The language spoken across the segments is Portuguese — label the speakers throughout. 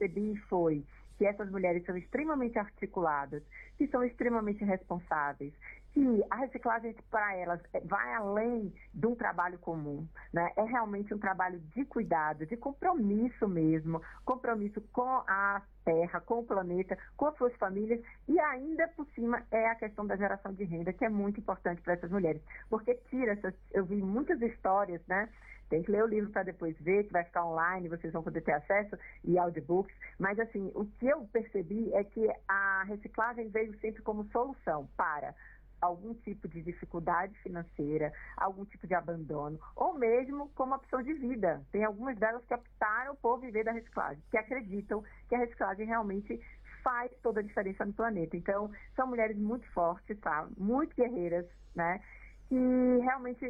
Speaker 1: percebi foi que essas mulheres são extremamente articuladas, que são extremamente responsáveis, que a reciclagem para elas vai além de um trabalho comum, né? É realmente um trabalho de cuidado, de compromisso mesmo, compromisso com a terra, com o planeta, com as suas famílias, e ainda por cima é a questão da geração de renda, que é muito importante para essas mulheres, porque eu vi muitas histórias, né? Tem que ler o livro para depois ver, que vai ficar online, vocês vão poder ter acesso, e audiobooks. Mas, assim, o que eu percebi é que a reciclagem veio sempre como solução para algum tipo de dificuldade financeira, algum tipo de abandono, ou mesmo como opção de vida. Tem algumas delas que optaram por viver da reciclagem, que acreditam que a reciclagem realmente faz toda a diferença no planeta. Então, são mulheres muito fortes, tá? Muito guerreiras, né? Que realmente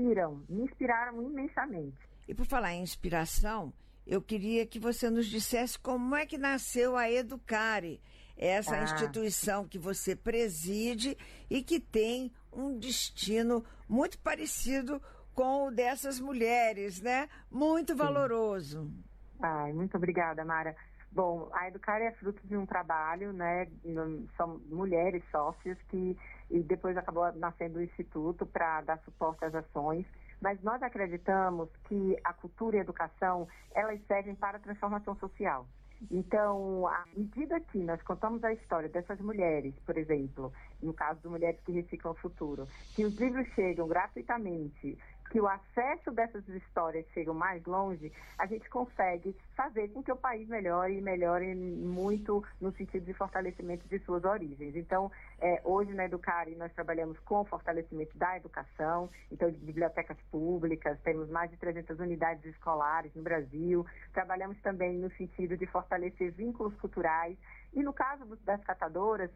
Speaker 1: me inspiraram imensamente.
Speaker 2: E por falar em inspiração, eu queria que você nos dissesse como é que nasceu a Educare, essa instituição que você preside e que tem um destino muito parecido com o dessas mulheres, né? Muito valoroso.
Speaker 1: Ai, muito obrigada, Mara. Bom, a Educare é fruto de um trabalho, né? São mulheres sócias e depois acabou nascendo o Instituto para dar suporte às ações. Mas nós acreditamos que a cultura e a educação, elas servem para a transformação social. Então, à medida que nós contamos a história dessas mulheres, por exemplo, no caso de Mulheres que Reciclam o Futuro, que os livros chegam gratuitamente, que o acesso dessas histórias chega mais longe, a gente consegue fazer com que o país melhore e melhore muito no sentido de fortalecimento de suas origens. Então, hoje na Educare nós trabalhamos com o fortalecimento da educação, então de bibliotecas públicas, temos mais de 300 unidades escolares no Brasil, trabalhamos também no sentido de fortalecer vínculos culturais e no caso das catadoras,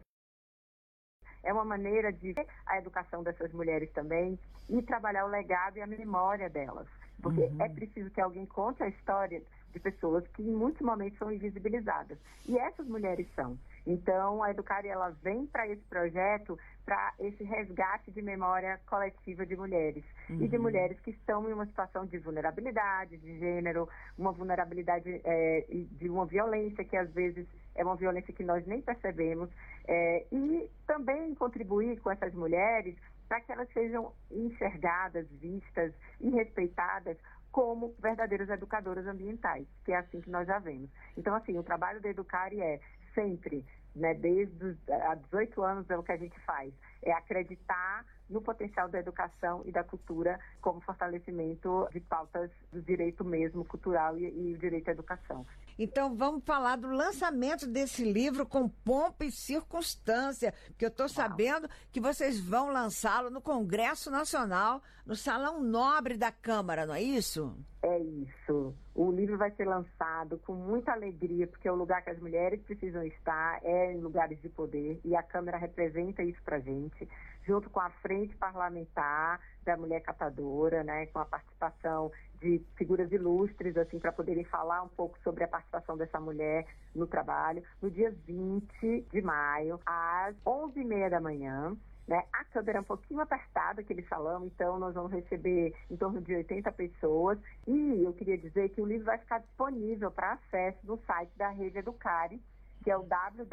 Speaker 1: é uma maneira de ver a educação dessas mulheres também e trabalhar o legado e a memória delas. Porque é preciso que alguém conte a história de pessoas que em muitos momentos são invisibilizadas. E essas mulheres são. Então, a Educare, ela vem para esse projeto, para esse resgate de memória coletiva de mulheres. E de mulheres que estão em uma situação de vulnerabilidade, de gênero, uma vulnerabilidade de uma violência que às vezes é uma violência que nós nem percebemos. E também contribuir com essas mulheres para que elas sejam enxergadas, vistas e respeitadas como verdadeiras educadoras ambientais, que é assim que nós já vemos. Então, assim, o trabalho da Educare é sempre, né, desde há 18 anos é o que a gente faz, é acreditar no potencial da educação e da cultura como fortalecimento de pautas do direito mesmo cultural e o direito à educação.
Speaker 2: Então vamos falar do lançamento desse livro com pompa e circunstância, porque eu estou sabendo que vocês vão lançá-lo no Congresso Nacional, no Salão Nobre da Câmara, não é isso?
Speaker 1: É isso. O livro vai ser lançado com muita alegria, porque é o lugar que as mulheres precisam estar, é em lugares de poder, e a Câmara representa isso pra gente, junto com a Frente Parlamentar da Mulher Catadora, né, com a participação de figuras ilustres, assim, para poderem falar um pouco sobre a participação dessa mulher no trabalho, no dia 20 de maio, às 11h30 da manhã. Né? A câmera é um pouquinho apertada, aquele salão, então nós vamos receber em torno de 80 pessoas. E eu queria dizer que o livro vai ficar disponível para acesso no site da Rede Educare, que é o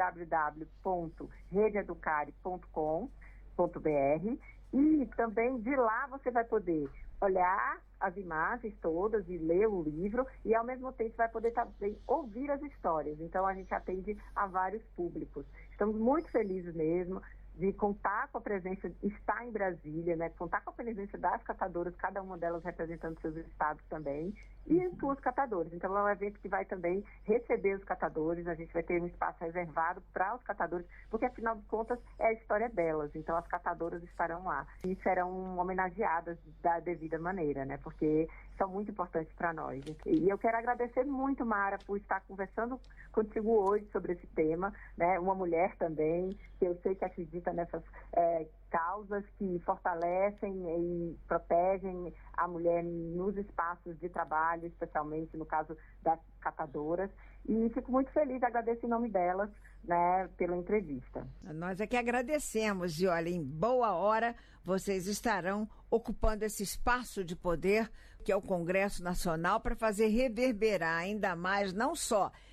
Speaker 1: www.redeeducare.com.br, e também de lá você vai poder olhar as imagens todas e ler o livro, e ao mesmo tempo vai poder também ouvir as histórias. Então a gente atende a vários públicos. Estamos muito felizes mesmo de contar com a presença, estar em Brasília, né, contar com a presença das catadoras, cada uma delas representando seus estados também, e as suas catadoras. Então é um evento que vai também receber os catadores, a gente vai ter um espaço reservado para os catadores, porque afinal de contas é a história delas, então as catadoras estarão lá e serão homenageadas da devida maneira, né, porque são muito importantes para nós. E eu quero agradecer muito, Mara, por estar conversando contigo hoje sobre esse tema, né, uma mulher também, que eu sei que acredita nessas causas que fortalecem e protegem a mulher nos espaços de trabalho, especialmente no caso das catadoras. E fico muito feliz, agradeço em nome delas, né, pela entrevista.
Speaker 2: Nós é que agradecemos e olha, em boa hora vocês estarão ocupando esse espaço de poder que é o Congresso Nacional para fazer reverberar ainda mais não só